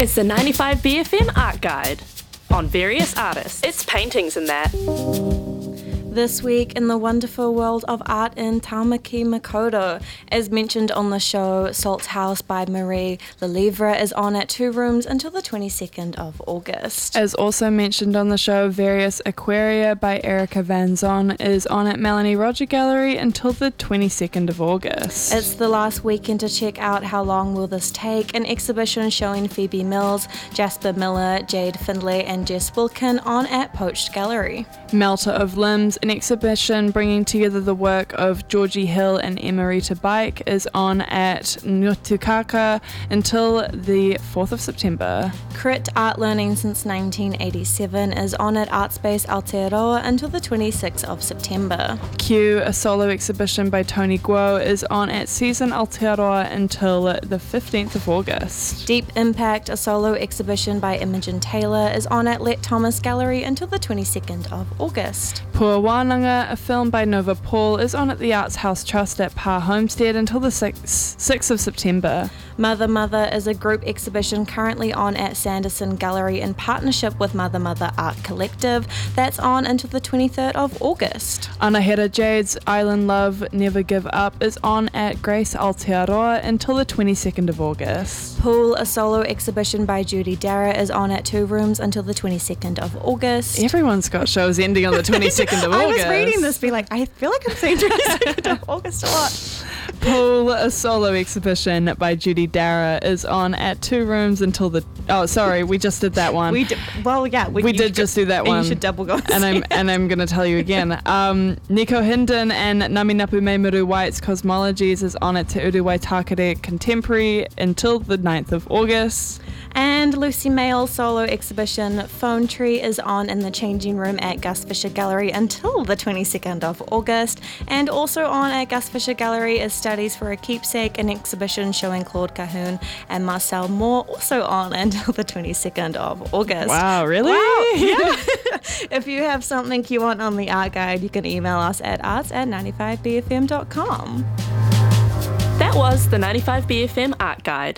It's the 95BFM Art Guide on various artists. It's paintings and that. This week in the wonderful world of art in Tamaki Makaurau. As mentioned on the show, Salt's House by Marie Lelivre is on at Two Rooms until the 22nd of August. As also mentioned on the show, Various Aquaria by Erica Van Zon is on at Melanie Roger Gallery until the 22nd of August. It's the last weekend to check out How Long Will This Take, an exhibition showing Phoebe Mills, Jasper Miller, Jade Findlay and Jess Wilkin on at Poached Gallery. Melter of Limbs, an exhibition bringing together the work of Georgie Hill and Emerita Bike, is on at Ngutukaka until the 4th of September. Crit Art Learning since 1987 is on at Artspace Aotearoa until the 26th of September. Q, a solo exhibition by Tony Guo, is on at Season Aotearoa until the 15th of August. Deep Impact, a solo exhibition by Imogen Taylor, is on at Let Thomas Gallery until the 22nd of August. Pua Wānanga, a film by Nova Paul, is on at the Arts House Trust at Pa Homestead until the 6th of September. Mother Mother is a group exhibition currently on at Sanderson Gallery in partnership with Mother Mother Art Collective. That's on until the 23rd of August. Anahera Jade's Island Love Never Give Up is on at Grace Aotearoa until the 22nd of August. Pool, a solo exhibition by Judy Dara, is on at Two Rooms until the 22nd of August. Everyone's got shows ending on the 22nd of August. I was reading this, be like, I feel like I'm saying 22nd of August a lot. Pool, a solo exhibition by Judy Dara, is on at Two Rooms until the... Oh, sorry, we just did that one. We did just do that one. You should double go. And I'm going to tell you again. Nico Hinden and Naminapu Maimuru White's Cosmologies is on at Te Uru Waitakere Contemporary until the 9th of August. And Lucy Mayall's solo exhibition Phone Tree is on in the Changing Room at Gus Fisher Gallery until the 22nd of August. And also on at Gus Fisher Gallery is Studies for a Keepsake, an exhibition showing Claude Cahoon and Marcel Moore, also on until the 22nd of August. Wow, really? Wow, yeah. If you have something you want on the art guide, you can email us at arts@95bfm.com. That was the 95BFM Art Guide.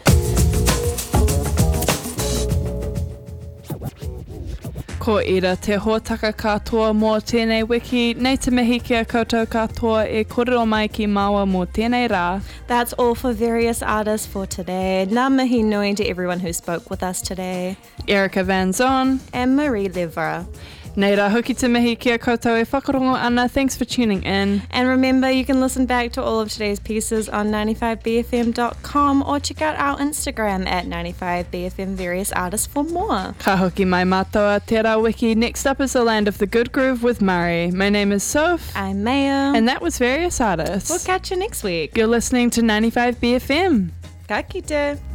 Ko ira te hōtaka katoa mō tēnei wiki, nei te mihi kia koutou katoa e kōrero mai ki māua mō tēnei rā. That's all for various artists for today. Ngā mihi nui to everyone who spoke with us today. Erica Van Zon and Marie Lelivre. Nei rā hoki te mihi kia koutou e whakarongo ana. Thanks for tuning in. And remember, you can listen back to all of today's pieces on 95bfm.com or check out our Instagram at 95bfm various artists for more. Ka hoki mai mātoa te rā wiki. Next up is The Land of the Good Groove with Murray. My name is Soph. I'm Maya. And that was Various Artists. We'll catch you next week. You're listening to 95BFM. Ka kite.